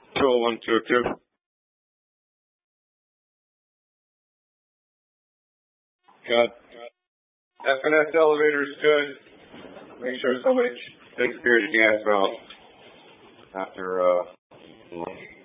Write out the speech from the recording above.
Control 122. Got FNS elevator is good. Make sure somebody takes care of the gas valve after lunch.